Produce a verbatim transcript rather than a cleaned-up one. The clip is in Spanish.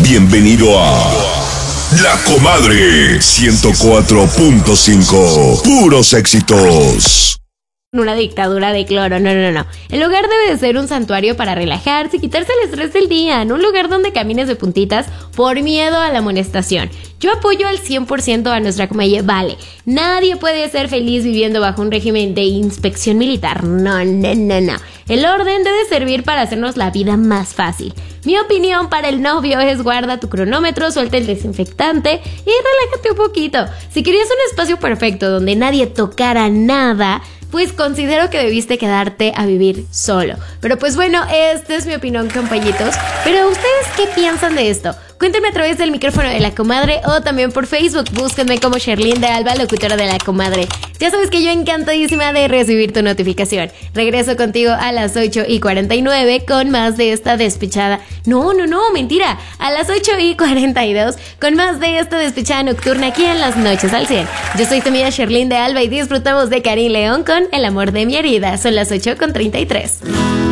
Bienvenido a La Comadre ciento cuatro punto cinco. Puros éxitos. Una dictadura de cloro, no, no, no. El lugar debe de ser un santuario para relajarse y quitarse el estrés del día, no un lugar donde camines de puntitas por miedo a la amonestación. Yo apoyo al cien por ciento a nuestra comedia, vale. Nadie puede ser feliz viviendo bajo un régimen de inspección militar, no, no, no, no. El orden debe servir para hacernos la vida más fácil. Mi opinión para el novio es: guarda tu cronómetro, suelta el desinfectante y relájate un poquito. Si querías un espacio perfecto donde nadie tocara nada, pues considero que debiste quedarte a vivir solo. Pero pues bueno, esta es mi opinión, compañitos. Pero ¿ustedes qué piensan de esto? Cuéntenme a través del micrófono de La Comadre o también por Facebook. Búsquenme como Sherlyn de Alba, locutora de La Comadre. Ya sabes que yo encantadísima de recibir tu notificación. Regreso contigo a las ocho y cuarenta y nueve con más de esta despechada... No, no, no, mentira. A las ocho y cuarenta y dos con más de esta despechada nocturna aquí en Las Noches al cien. Yo soy tu amiga Sherlyn de Alba y disfrutamos de Karim León con El amor de mi herida. Son las ocho con treinta y tres.